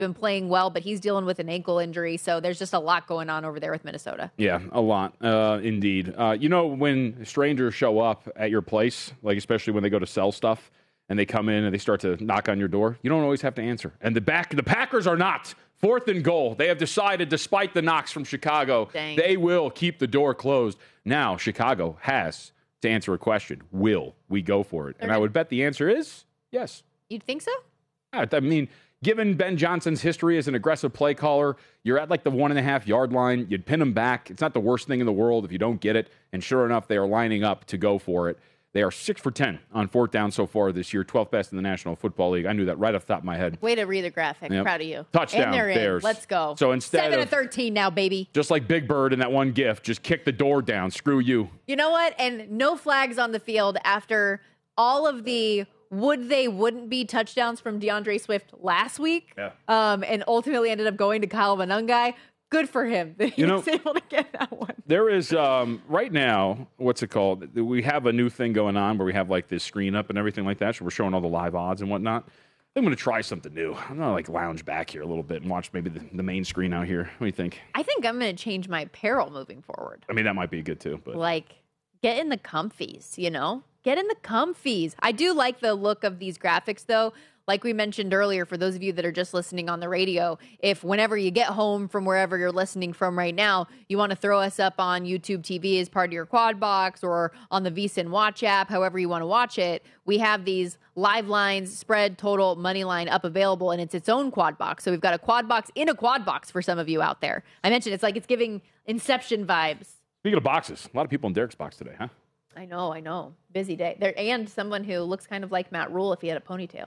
been playing well, but he's dealing with an ankle injury. So there's just a lot going on over there with Minnesota. Yeah, a lot, indeed. When strangers show up at your place, like especially when they go to sell stuff and they come in and they start to knock on your door, you don't always have to answer. And the Packers are not. 4th and goal. They have decided, despite the knocks from Chicago, they will keep the door closed. Now, Chicago has to answer a question. Will we go for it? And I would bet the answer is yes. You'd think so? I mean, given Ben Johnson's history as an aggressive play caller, you're at like the 1.5 yard line. You'd pin him back. It's not the worst thing in the world if you don't get it. And sure enough, they are lining up to go for it. They are 6 for 10 on 4th down so far this year, 12th best in the National Football League. I knew that right off the top of my head. Way to read the graphic. Yep. Proud of you. Touchdown, Bears. Let's go. So instead 7-13 now, baby. Just like Big Bird in that one gif, just kick the door down. Screw you. You know what? And no flags on the field after all of the wouldn't be touchdowns from DeAndre Swift last week. Yeah. And ultimately ended up going to Kyle Monangai. Good for him that he was able to get that one. There is, right now, what's it called? We have a new thing going on where we have like this screen up and everything like that. So we're showing all the live odds and whatnot. I'm going to try something new. I'm going to like lounge back here a little bit and watch maybe the main screen out here. What do you think? I think I'm going to change my apparel moving forward. I mean, that might be good too. But like, get in the comfies, Get in the comfies. I do like the look of these graphics, though. Like we mentioned earlier, for those of you that are just listening on the radio, if whenever you get home from wherever you're listening from right now, you want to throw us up on YouTube TV as part of your quad box or on the VSiN Watch app, however you want to watch it, we have these live lines, spread, total, money line up available, and it's its own quad box. So we've got a quad box in a quad box for some of you out there. I mentioned it's like it's giving Inception vibes. Speaking of boxes, a lot of people in Derek's box today, huh? I know. Busy day. There, and someone who looks kind of like Matt Rule if he had a ponytail.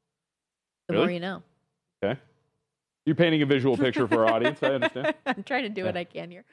The more you know. Okay. You're painting a visual picture for our audience. I understand. I'm trying to do what I can here.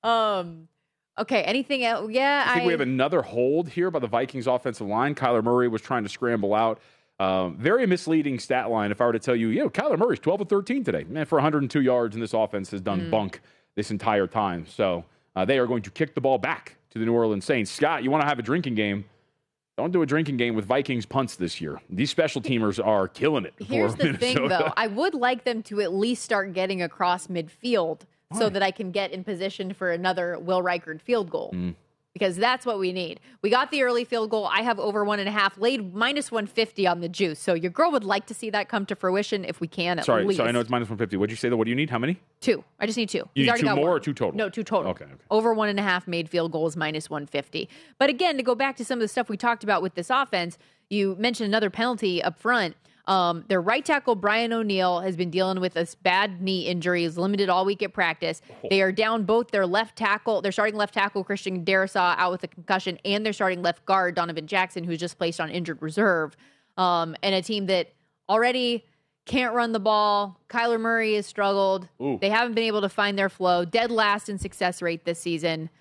Okay, anything else? Yeah, I think we have another hold here by the Vikings offensive line. Kyler Murray was trying to scramble out. Very misleading stat line if I were to tell you, Kyler Murray's 12 of 13 today. Man, for 102 yards, and this offense has done bunk this entire time. So they are going to kick the ball back to the New Orleans Saints. Scott, you want to have a drinking game? Don't do a drinking game with Vikings punts this year. These special teamers are killing it. Here's the thing, though. I would like them to at least start getting across midfield so that I can get in position for another Will Reichard field goal. Because that's what we need. We got the early field goal. I have over 1.5, laid minus 150 on the juice. So your girl would like to see that come to fruition if we can at least. Sorry, I know it's minus 150. What'd you say, though? What do you need? How many? 2. I just need 2. You need 2 more or 2 total? No, 2 total. Okay. Over 1.5 made field goals, minus 150. But again, to go back to some of the stuff we talked about with this offense, you mentioned another penalty up front. Their right tackle, Brian O'Neill, has been dealing with a bad knee injury. He's limited all week at practice. They are down both their left tackle, their starting left tackle, Christian Darrisaw, out with a concussion, and their starting left guard, Donovan Jackson, who's just placed on injured reserve. And a team that already can't run the ball. Kyler Murray has struggled. Ooh. They haven't been able to find their flow. Dead last in success rate this season.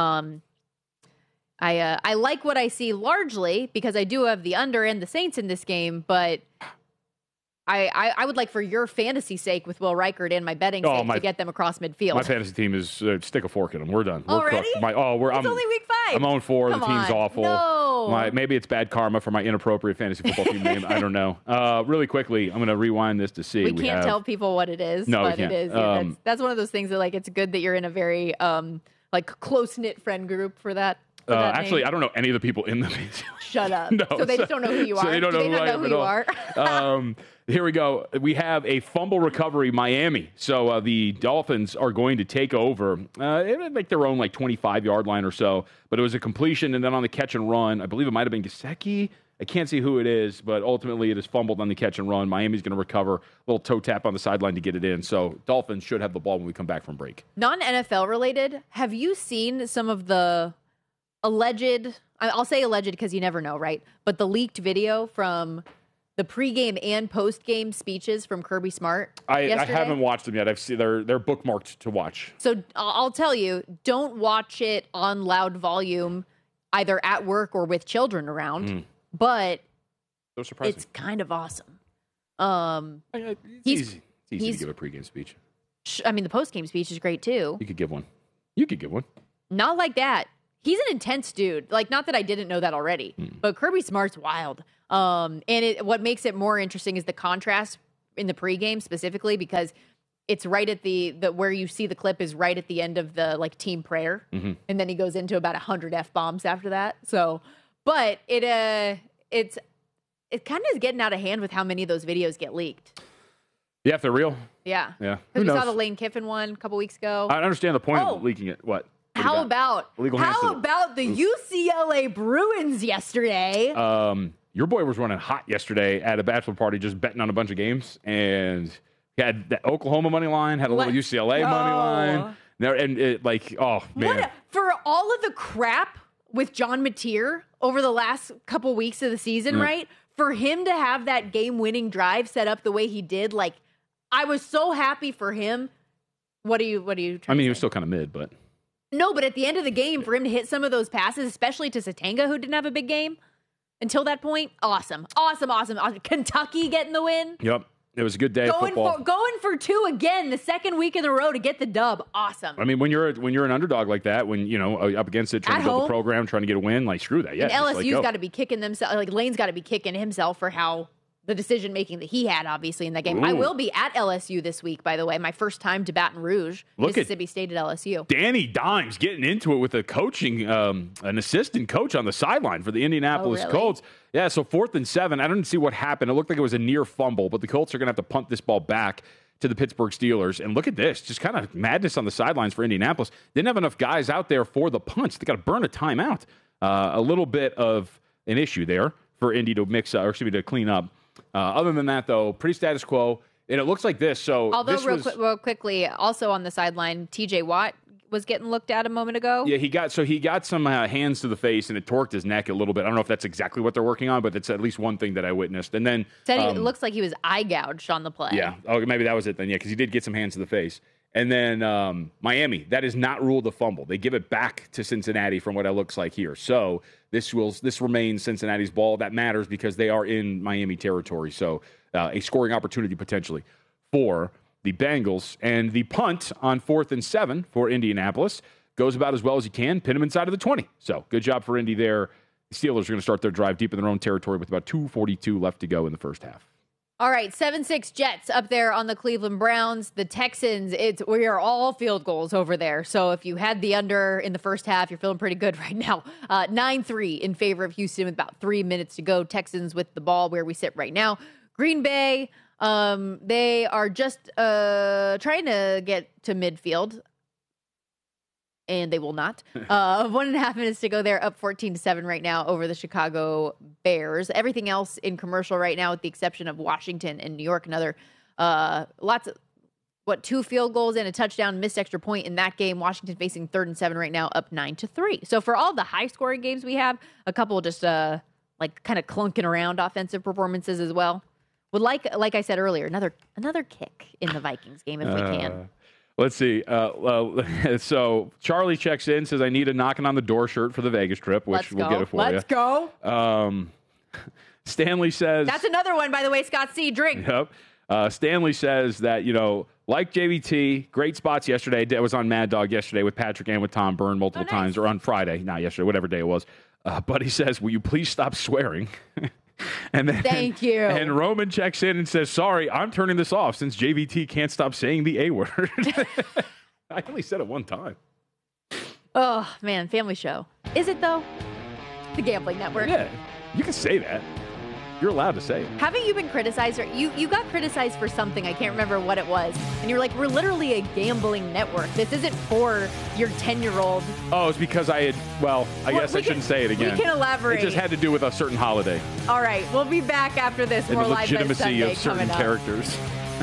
I like what I see largely because I do have the under and the Saints in this game, but I would like for your fantasy sake with Will Reichard and my betting sake to get them across midfield. My fantasy team is stick a fork in them. We're done. Already? We're cooked. It's only week 5. I'm 0-4. The team's awful. No. Maybe it's bad karma for my inappropriate fantasy football team name. I don't know. Really quickly, I'm going to rewind this to see. We can't tell people what it is. No, but we can't. It is. Yeah, that's one of those things that it's good that you're in a very close-knit friend group for that. Actually, I don't know any of the people in the Shut up. No, so they just don't know who you are. So they don't know who you are. Here we go. We have a fumble recovery, Miami. So the Dolphins are going to take over. It make their own 25-yard line or so, but it was a completion, and then on the catch and run, I believe it might have been Gesicki. I can't see who it is, but ultimately it is fumbled on the catch and run. Miami's going to recover. A little toe tap on the sideline to get it in. So Dolphins should have the ball when we come back from break. Non-NFL related, have you seen some of the alleged, I'll say alleged because you never know, right? But the leaked video from the pregame and postgame speeches from Kirby Smart I haven't watched them yet. I've seen they're bookmarked to watch. So I'll tell you, don't watch it on loud volume, either at work or with children around. But so surprising. It's kind of awesome. It's easy to give a pregame speech. I mean, the postgame speech is great too. You could give one. Not like that. He's an intense dude. Not that I didn't know that already, but Kirby Smart's wild. And what makes it more interesting is the contrast in the pregame specifically, because it's right at the where you see the clip is right at the end of the like team prayer. Mm-hmm. And then he goes into about 100 F-bombs after that. So, but it kind of is getting out of hand with how many of those videos get leaked. Yeah, if they're real. Yeah. Yeah. Because we saw the Lane Kiffin one a couple weeks ago. I understand the point of leaking it. What? How about the UCLA Bruins yesterday? Your boy was running hot yesterday at a bachelor party, just betting on a bunch of games, and he had the Oklahoma money line, had a little UCLA money line, and it man, for all of the crap with John Mateer over the last couple weeks of the season, right? For him to have that game-winning drive set up the way he did, like, I was so happy for him. What are you trying to say? He was still kind of mid, but. No, but at the end of the game, for him to hit some of those passes, especially to Satanga, who didn't have a big game until that point, awesome. Kentucky getting the win. Yep. It was a good day of football. Going for two again, the second week in a row to get the dub. Awesome. I mean, when you're an underdog like that, when, up against it, trying to build the program, trying to get a win, like, screw that. Yeah. And LSU's got to be kicking themselves. Like, Lane's got to be kicking himself for how the decision making that he had, obviously, in that game. Ooh. I will be at LSU this week, by the way. My first time to Baton Rouge, Mississippi State at LSU. Danny Dimes getting into it with a coaching, an assistant coach on the sideline for the Indianapolis Colts. Yeah, so 4th and 7. I didn't see what happened. It looked like it was a near fumble, but the Colts are going to have to punt this ball back to the Pittsburgh Steelers. And look at this, just kind of madness on the sidelines for Indianapolis. Didn't have enough guys out there for the punts. They got to burn a timeout. A little bit of an issue there for Indy to to clean up. Other than that, though, pretty status quo. And it looks like this. So, although real quickly, also on the sideline, TJ Watt was getting looked at a moment ago. Yeah, he got some hands to the face, and it torqued his neck a little bit. I don't know if that's exactly what they're working on, but it's at least one thing that I witnessed. And then it looks like he was eye gouged on the play. Yeah, maybe that was it then. Yeah, because he did get some hands to the face. And then Miami, that is not ruled a fumble. They give it back to Cincinnati from what it looks like here. So this remains Cincinnati's ball. That matters because they are in Miami territory. So a scoring opportunity potentially for the Bengals. And the punt on 4th and 7 for Indianapolis goes about as well as you can. Pin them inside of the 20. So good job for Indy there. The Steelers are going to start their drive deep in their own territory with about 2:42 left to go in the first half. All right, 7-6 Jets up there on the Cleveland Browns. The Texans, we are all field goals over there. So if you had the under in the first half, you're feeling pretty good right now. 9-3 in favor of Houston with about 3 minutes to go. Texans with the ball where we sit right now. Green Bay, they are just trying to get to midfield. And they will not. 1.5 minutes to go there, up 14-7 right now over the Chicago Bears. Everything else in commercial right now, with the exception of Washington and New York. Another two field goals and a touchdown, missed extra point in that game. Washington facing 3rd and 7 right now, up 9-3. So for all the high scoring games we have, a couple just kind of clunking around offensive performances as well. Would like I said earlier, another kick in the Vikings game if we can. Let's see. So Charlie checks in, says, I need a knocking on the door shirt for the Vegas trip, which we'll get it for you. Let's go. Stanley says. That's another one, by the way, Scott C. Drink. Yep. Stanley says that, like JVT, great spots yesterday. I was on Mad Dog yesterday with Patrick and with Tom Byrne multiple times, or on Friday, not yesterday, whatever day it was. But he says, will you please stop swearing? And then, thank you. And Roman checks in and says, sorry, I'm turning this off since JVT can't stop saying the A word. I only said it one time. Oh, man, family show. Is it, though? The Gambling Network. Yeah, you can say that. You're allowed to say it. Haven't you been criticized? You got criticized for something. I can't remember what it was. And you're like, we're literally a gambling network. This isn't for your 10-year-old. Oh, it's because I guess I shouldn't say it again. We can elaborate. It just had to do with a certain holiday. All right. We'll be back after this. More Live Bet Sunday legitimacy of certain characters.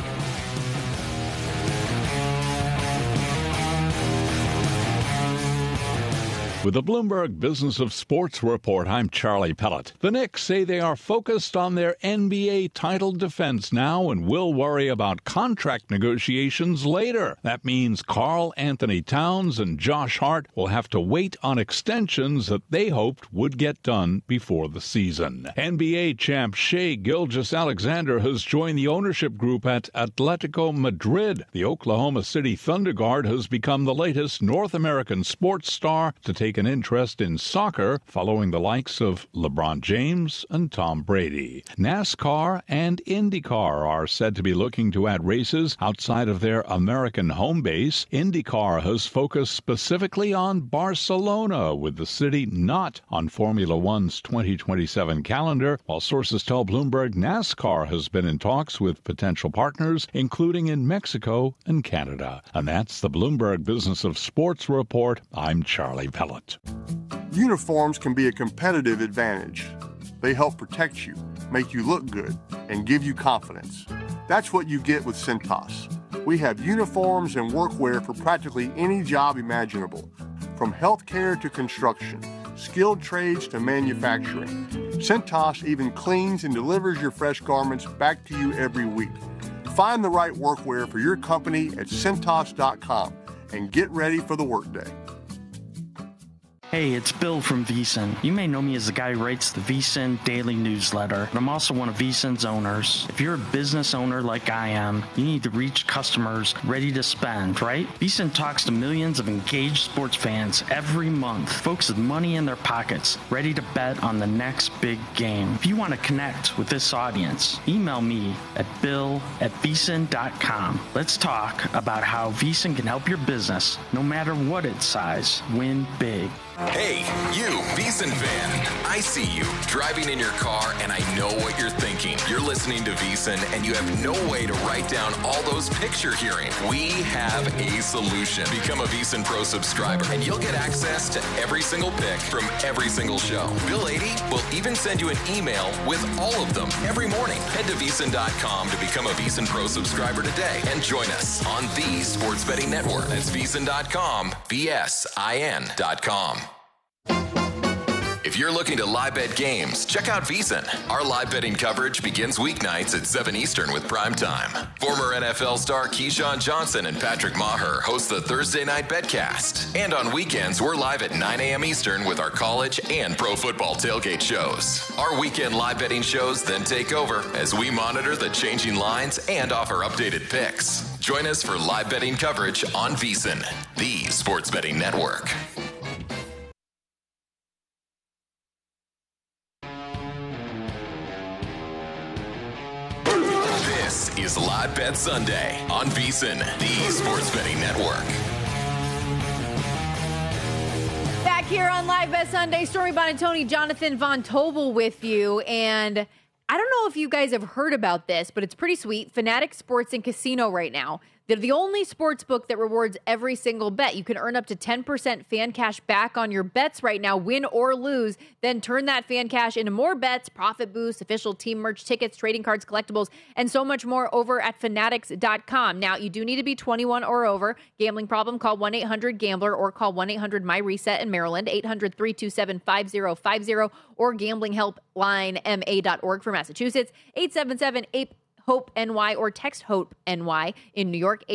With the Bloomberg Business of Sports report, I'm Charlie Pellett. The Knicks say they are focused on their NBA title defense now and will worry about contract negotiations later. That means Karl Anthony Towns and Josh Hart will have to wait on extensions that they hoped would get done before the season. NBA champ Shai Gilgeous-Alexander has joined the ownership group at Atletico Madrid. The Oklahoma City Thunder guard has become the latest North American sports star to take taken interest in soccer following the likes of LeBron James and Tom Brady. NASCAR and IndyCar are said to be looking to add races outside of their American home base. IndyCar has focused specifically on Barcelona, with the city not on Formula One's 2027 calendar, while sources tell Bloomberg NASCAR has been in talks with potential partners, including in Mexico and Canada. And that's the Bloomberg Business of Sports Report. I'm Charlie Pellett. Uniforms can be a competitive advantage. They help protect you, make you look good, and give you confidence. That's what you get with Cintas. We have uniforms and workwear for practically any job imaginable, from healthcare to construction, skilled trades to manufacturing. Cintas even cleans and delivers your fresh garments back to you every week. Find the right workwear for your company at Cintas.com and get ready for the workday. Hey, it's Bill from VSiN. You may know me as the guy who writes the VSiN daily newsletter, but I'm also one of VSiN's owners. If you're a business owner like I am, you need to reach customers ready to spend, right? VSiN talks to millions of engaged sports fans every month, folks with money in their pockets, ready to bet on the next big game. If you want to connect with this audience, email me at bill@vsin.com. Let's talk about how VSiN can help your business, no matter what its size, win big. Hey, you, VSiN fan. I see you driving in your car, and I know what you're thinking. You're listening to VSiN, and you have no way to write down all those picks you're hearing. We have a solution. Become a VSiN Pro subscriber, and you'll get access to every single pick from every single show. Bill 80 will even send you an email with all of them every morning. Head to VSiN.com to become a VSiN Pro subscriber today, and join us on the Sports Betting Network. That's VSiN.com, VSIN.com. If you're looking to live bet games, check out VSiN. Our live betting coverage begins weeknights at 7 Eastern with Prime Time. Former NFL star Keyshawn Johnson and Patrick Maher host the Thursday Night Betcast. And on weekends, we're live at 9 a.m. Eastern with our college and pro football tailgate shows. Our weekend live betting shows then take over as we monitor the changing lines and offer updated picks. Join us for live betting coverage on VSiN, the Sports Betting Network. This is Live Bet Sunday on VSiN, the Sports Betting Network. Back here on Live Bet Sunday, Stormy Buonantony, Jonathan Von Tobel with you. And I don't know if you guys have heard about this, but it's pretty sweet. Fanatics Sports and Casino right now. They're the only sports book that rewards every single bet. You can earn up to 10% fan cash back on your bets right now, win or lose. Then turn that fan cash into more bets, profit boosts, official team merch, tickets, trading cards, collectibles, and so much more over at Fanatics.com. Now, you do need to be 21 or over. Gambling problem? Call 1-800-GAMBLER or call 1-800-MY-RESET in Maryland, 800-327-5050, or gamblinghelplinema.org for Massachusetts, 877-8 Hope NY, or text Hope NY in New York,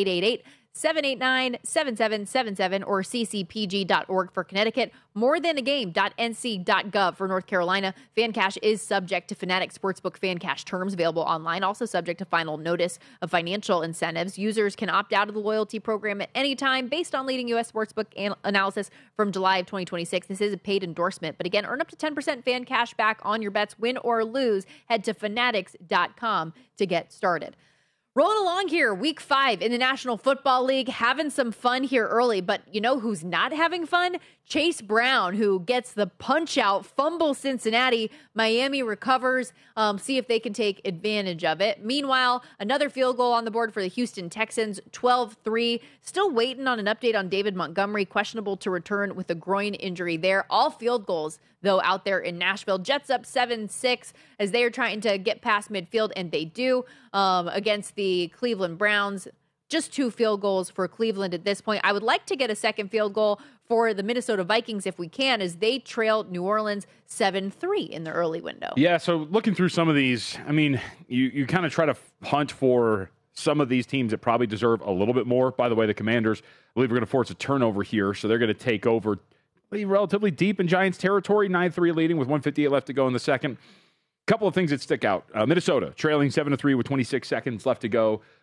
888-789-7777, or ccpg.org for Connecticut, morethanagame.nc.gov for North Carolina. Fan cash is subject to Fanatics Sportsbook fan cash terms, available online, also subject to final notice of financial incentives. Users can opt out of the loyalty program at any time based on leading U.S. sportsbook analysis from July of 2026. This is a paid endorsement, but again, earn up to 10% fan cash back on your bets, win or lose. Head to fanatics.com to get started. Rolling along here, week 5 in the National Football League, having some fun here early, but you know who's not having fun? Chase Brown, who gets the punch out, fumble Cincinnati. Miami recovers, see if they can take advantage of it. Meanwhile, another field goal on the board for the Houston Texans, 12-3. Still waiting on an update on David Montgomery, questionable to return with a groin injury there. All field goals, though, out there in Nashville. Jets up 7-6 as they are trying to get past midfield, and they do, against the Cleveland Browns. Just 2 field goals for Cleveland at this point. I would like to get a second field goal for the Minnesota Vikings if we can, as they trailed New Orleans 7-3 in the early window. Yeah, so looking through some of these, I mean, you kind of try to hunt for some of these teams that probably deserve a little bit more. By the way, the Commanders, I believe, are going to force a turnover here, so they're going to take over relatively deep in Giants territory, 9-3 leading with 1:58 left to go in the second. Couple of things that stick out. Minnesota trailing 7-3 with 26 seconds left to go.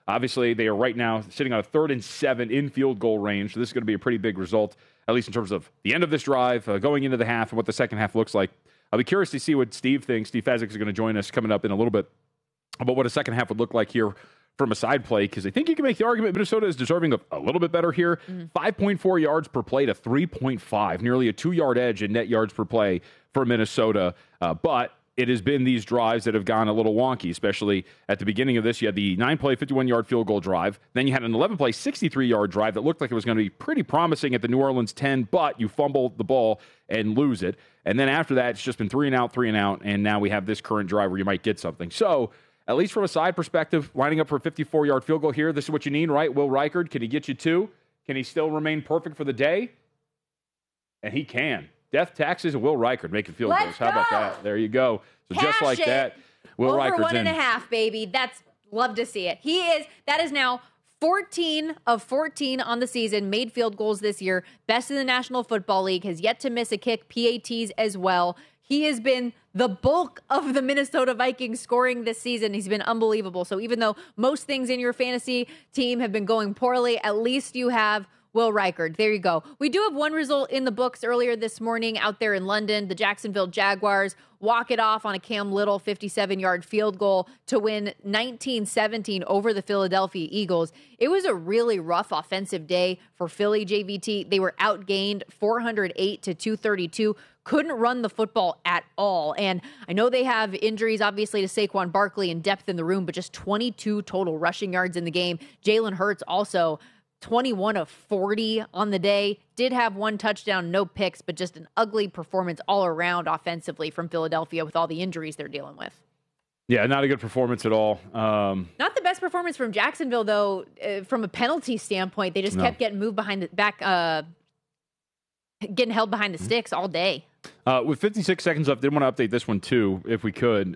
Obviously, they are right now sitting on a 3rd and 7 in field goal range. So this is going to be a pretty big result, at least in terms of the end of this drive, going into the half, and what the second half looks like. I'll be curious to see what Steve thinks. Steve Fezzik is going to join us coming up in a little bit about what a second half would look like here from a side play, because I think you can make the argument Minnesota is deserving of a little bit better here. 5.4 yards per play to 3.5, nearly a 2-yard edge in net yards per play for Minnesota. But it has been these drives that have gone a little wonky, especially at the beginning of this. You had the 9-play, 51-yard field goal drive. Then you had an 11-play, 63-yard drive that looked like it was going to be pretty promising at the New Orleans 10, but you fumble the ball and lose it. And then after that, it's just been 3 and out, and now we have this current drive where you might get something. So, at least from a side perspective, lining up for a 54-yard field goal here, this is what you need, right? Will Reichard, can he get you 2? Can he still remain perfect for the day? And he can. Death, taxes, and Will Reichard making field goals. How about that? There you go. So Cash just like it. that, Will Over Reichard's in. 1.5, baby. That's love to see it. That is now 14 of 14 on the season, made field goals this year. Best in the National Football League, has yet to miss a kick, PATs as well. He has been the bulk of the Minnesota Vikings scoring this season. He's been unbelievable. So even though most things in your fantasy team have been going poorly, at least you have Will Reichard. There you go. We do have one result in the books earlier this morning out there in London. The Jacksonville Jaguars walk it off on a Cam Little 57-yard field goal to win 19-17 over the Philadelphia Eagles. It was a really rough offensive day for Philly, JVT. They were outgained 408 to 232. Couldn't run the football at all. And I know they have injuries, obviously, to Saquon Barkley and depth in the room, but just 22 total rushing yards in the game. Jalen Hurts also 21 of 40 on the day. Did have 1 touchdown, no picks, but just an ugly performance all around offensively from Philadelphia with all the injuries they're dealing with. Yeah, not a good performance at all. Not the best performance from Jacksonville, though, from a penalty standpoint. They just kept getting moved behind the back, getting held behind the sticks all day. With 56 seconds left, did want to update this one too, if we could.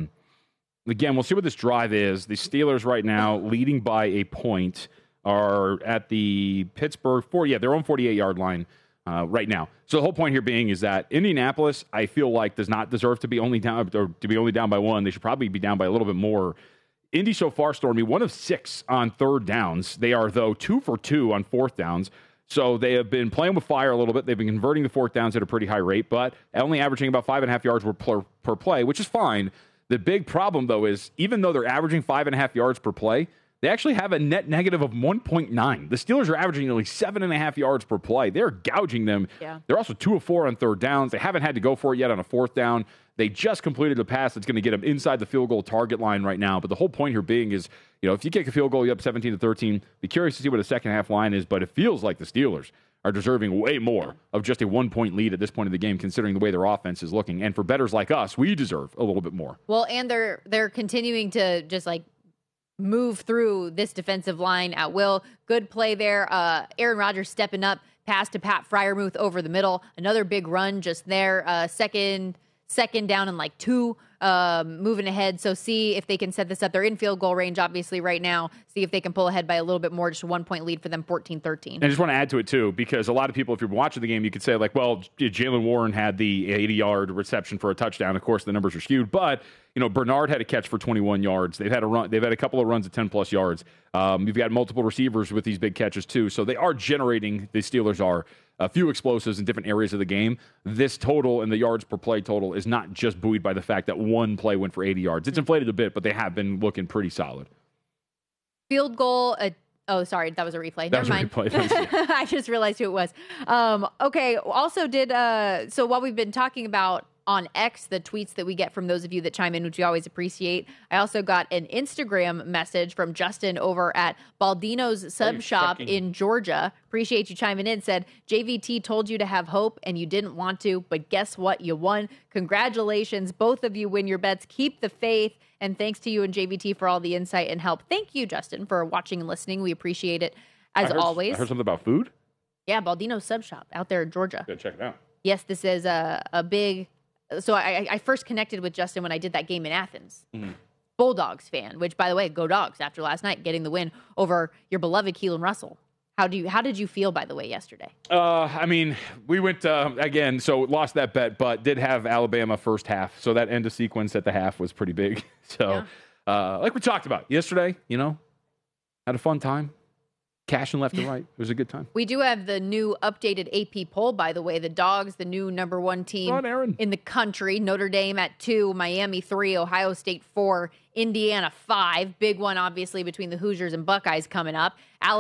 Again, we'll see what this drive is. The Steelers right now, leading by a point, are at the Pittsburgh their own 48-yard line right now. So the whole point here being is that Indianapolis, I feel like, does not deserve to be only down by 1. They should probably be down by a little bit more. Indy so far, Stormy, 1 of 6 on third downs. They are, though, 2 for 2 on fourth downs. So they have been playing with fire a little bit. They've been converting the fourth downs at a pretty high rate, but only averaging about 5.5 yards per play, which is fine. The big problem, though, is even though they're averaging 5.5 yards per play, they actually have a net negative of 1.9. The Steelers are averaging nearly 7.5 yards per play. They're gouging them. Yeah. They're also 2 of 4 on third downs. They haven't had to go for it yet on a fourth down. They just completed a pass that's going to get them inside the field goal target line right now. But the whole point here being is, if you kick a field goal, you're up 17-13. Be curious to see what the second half line is, but it feels like the Steelers are deserving way more of just a 1-point lead at this point of the game, considering the way their offense is looking. And for bettors like us, we deserve a little bit more. Well, and they're continuing to just move through this defensive line at will. Good play there. Aaron Rodgers stepping up, pass to Pat Freiermuth over the middle. Another big run just there. Second down and 2, moving ahead. So see if they can set this up. They're in field goal range, obviously, right now. See if they can pull ahead by a little bit more, just a 1-point lead for them, 14-13. And I just want to add to it, too, because a lot of people, if you're watching the game, you could say, Jaylen Warren had the 80-yard reception for a touchdown. Of course, the numbers are skewed. But, Bernard had a catch for 21 yards. They've had a couple of runs at 10-plus yards. You've got multiple receivers with these big catches, too. So they are generating, the Steelers are, a few explosives in different areas of the game. This total and the yards per play total is not just buoyed by the fact that one play went for 80 yards. It's inflated a bit, but they have been looking pretty solid. Field goal. Oh, sorry, that was a replay. Never mind. I just realized who it was. Okay. Also, so while we've been talking about on X, the tweets that we get from those of you that chime in, which we always appreciate, I also got an Instagram message from Justin over at Baldino's Sub Shop in Georgia. Appreciate you chiming in. Said, JVT told you to have hope and you didn't want to, but guess what? You won. Congratulations. Both of you win your bets. Keep the faith. And thanks to you and JVT for all the insight and help. Thank you, Justin, for watching and listening. We appreciate it always. I heard something about food? Yeah, Baldino's Sub Shop out there in Georgia. Go check it out. Yes, this is a big... So I first connected with Justin when I did that game in Athens. Mm-hmm. Bulldogs fan, which, by the way, go Dogs after last night, getting the win over your beloved Keelan Russell. How did you feel, by the way, yesterday? We went, again, so lost that bet, but did have Alabama first half. So that end of sequence at the half was pretty big. So, like we talked about yesterday, Had a fun time. Cashing left and right. It was a good time. We do have the new updated AP poll, by the way. The Dogs, the new number one team in the country. Notre Dame at 2, Miami 3, Ohio State 4, Indiana 5. Big one, obviously, between the Hoosiers and Buckeyes coming up.